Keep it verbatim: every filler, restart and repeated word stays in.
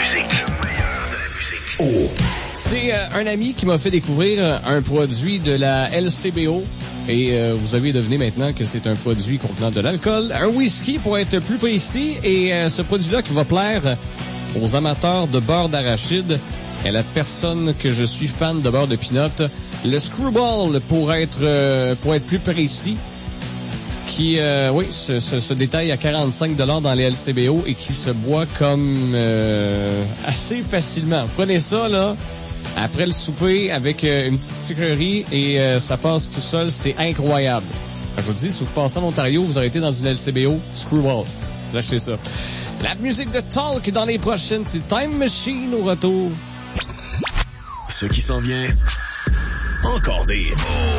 musique. Oh. C'est euh, un ami qui m'a fait découvrir euh, un produit de la L C B O. Et euh, vous avez deviné maintenant que c'est un produit contenant de l'alcool, un whisky pour être plus précis. Et euh, ce produit-là qui va plaire aux amateurs de beurre d'arachide et à la personne que je suis fan de beurre de pinot, le Screwball pour être euh, pour être plus précis, qui euh, oui se, se, se détaille à quarante-cinq dollars dans les L C B O et qui se boit comme euh, assez facilement. Prenez ça là après le souper avec euh, une petite sucrerie et euh, ça passe tout seul, c'est incroyable. Je vous dis, si vous passez en Ontario, vous arrêtez dans une L C B O, Screwball. Vous achetez ça. La musique de Talk dans les prochaines, c'est Time Machine au retour. Ce qui s'en vient, encore des hits.